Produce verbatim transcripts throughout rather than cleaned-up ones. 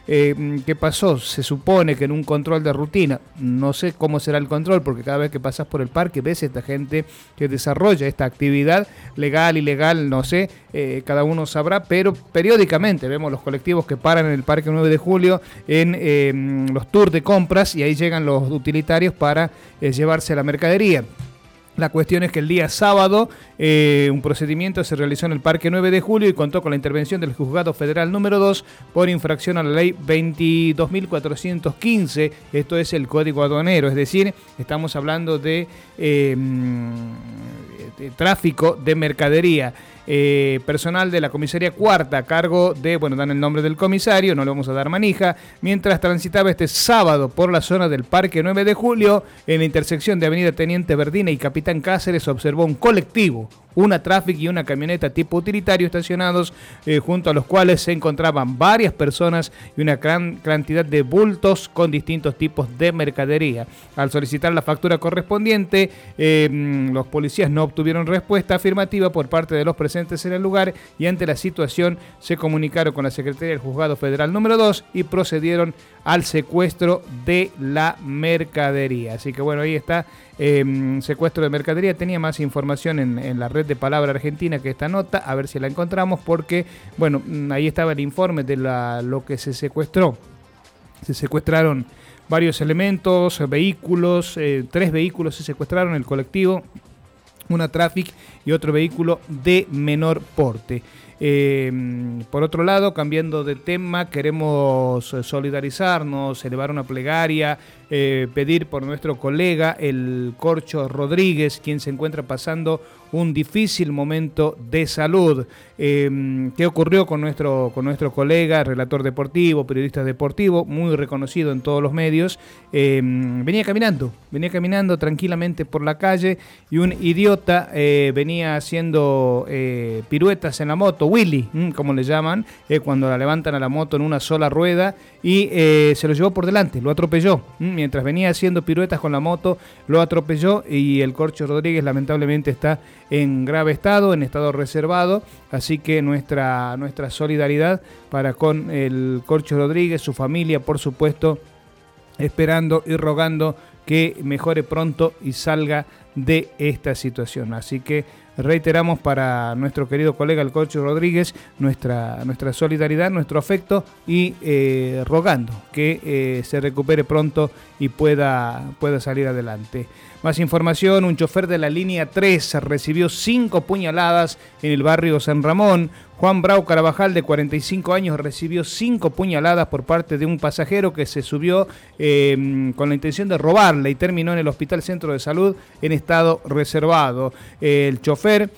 Eh, ¿Qué pasó? Se supone que en un control de rutina, no sé cómo será el control, porque cada vez que pasas por el parque ves esta gente que desarrolla esta actividad, legal, ilegal, no sé, eh, cada uno sabrá, pero periódicamente vemos los colectivos que paran en el Parque nueve de Julio en eh, los tours de compras y ahí llegan los utilitarios para eh, llevarse la mercadería. La cuestión es que el día sábado eh, un procedimiento se realizó en el Parque nueve de Julio y contó con la intervención del Juzgado Federal número dos por infracción a la ley veintidós mil cuatrocientos quince, esto es el Código Aduanero, es decir, estamos hablando de, eh, de tráfico de mercadería. Eh, personal de la comisaría cuarta a cargo de, bueno, dan el nombre del comisario, no le vamos a dar manija, mientras transitaba este sábado por la zona del Parque nueve de Julio, en la intersección de Avenida Teniente Verdina y Capitán Cáceres, observó un colectivo, una Traffic y una camioneta tipo utilitario estacionados, eh, junto a los cuales se encontraban varias personas y una gran cantidad de bultos con distintos tipos de mercadería. Al solicitar la factura correspondiente, eh, los policías no obtuvieron respuesta afirmativa por parte de los presentes en el lugar y ante la situación se comunicaron con la Secretaría del Juzgado Federal número dos y procedieron al secuestro de la mercadería. Así que bueno, ahí está, eh, secuestro de mercadería. Tenía más información en, en la red de Palabra Argentina que esta nota, a ver si la encontramos, porque bueno, ahí estaba el informe de la, lo que se secuestró. Se secuestraron varios elementos, vehículos, eh, tres vehículos se secuestraron, el colectivo, una Traffic y otro vehículo de menor porte. Eh, por otro lado, cambiando de tema, queremos solidarizarnos, elevar una plegaria, eh, pedir por nuestro colega, el Corcho Rodríguez, quien se encuentra pasando un difícil momento de salud. Eh, ¿Qué ocurrió con nuestro, con nuestro colega, relator deportivo, periodista deportivo, muy reconocido en todos los medios? Eh, venía caminando, venía caminando tranquilamente por la calle y un idiota eh, venía haciendo eh, piruetas en la moto, Willy, como le llaman, eh, cuando la levantan a la moto en una sola rueda, y eh, se lo llevó por delante, lo atropelló. Mientras venía haciendo piruetas con la moto, lo atropelló y el Corcho Rodríguez lamentablemente está en grave estado, en estado reservado, así que nuestra, nuestra solidaridad para con el Corcho Rodríguez, su familia, por supuesto, esperando y rogando que mejore pronto y salga de esta situación. Así que reiteramos para nuestro querido colega el Corcho Rodríguez nuestra, nuestra solidaridad, nuestro afecto y eh, rogando que eh, se recupere pronto y pueda, pueda salir adelante. Más información, un chofer de la línea tres recibió cinco puñaladas en el barrio San Ramón. Juan Brau Carabajal, de cuarenta y cinco años, recibió cinco puñaladas por parte de un pasajero que se subió eh, con la intención de robarle y terminó en el Hospital Centro de Salud en estado reservado. Eh, el chofer,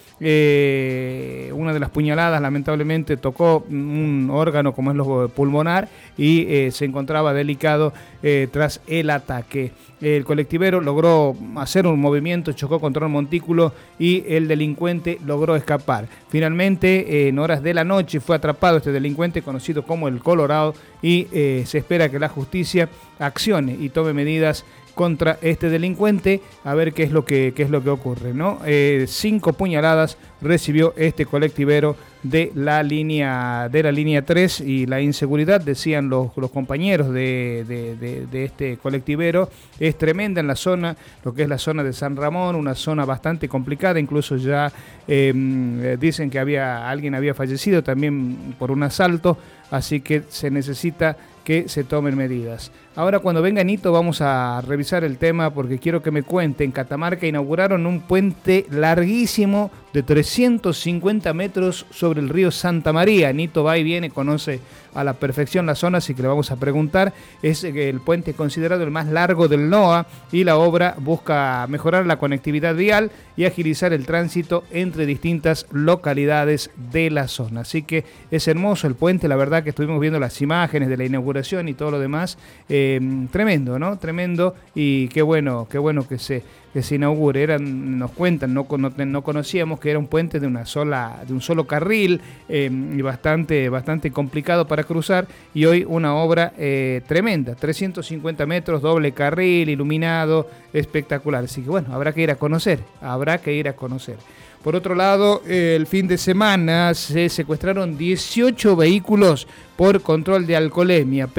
eh, una de las puñaladas lamentablemente tocó un órgano como es lo pulmonar y eh, se encontraba delicado eh, tras el ataque. El colectivero logró hacer un movimiento, chocó contra un montículo y el delincuente logró escapar. Finalmente, eh, en horas de la noche fue atrapado este delincuente conocido como el Colorado y eh, se espera que la justicia accione y tome medidas contra este delincuente, a ver qué es lo que, qué es lo que ocurre, ¿no? Eh, cinco puñaladas recibió este colectivero de la línea de la línea tres y la inseguridad, decían los, los compañeros de, de, de, de este colectivero, es tremenda en la zona, lo que es la zona de San Ramón, una zona bastante complicada, incluso ya eh, dicen que había alguien había fallecido también por un asalto, así que se necesita que se tomen medidas. Ahora, cuando venga Nito, vamos a revisar el tema porque quiero que me cuente. En Catamarca inauguraron un puente larguísimo de trescientos cincuenta metros sobre el río Santa María. Nito va y viene, conoce a la perfección la zona, así que le vamos a preguntar. Es el puente considerado el más largo del N O A y la obra busca mejorar la conectividad vial y agilizar el tránsito entre distintas localidades de la zona. Así que es hermoso el puente, la verdad que estuvimos viendo las imágenes de la inauguración y todo lo demás. Eh, tremendo, ¿no? Tremendo y qué bueno, qué bueno que se, que se inaugure. Eran, nos cuentan, no, no, no conocíamos que era un puente de una sola, de un solo carril eh, y bastante, bastante complicado para cruzar y hoy una obra eh, tremenda, trescientos cincuenta metros, doble carril, iluminado, espectacular. Así que bueno, habrá que ir a conocer, habrá que ir a conocer. Por otro lado, el fin de semana se secuestraron dieciocho vehículos por control de alcoholemia.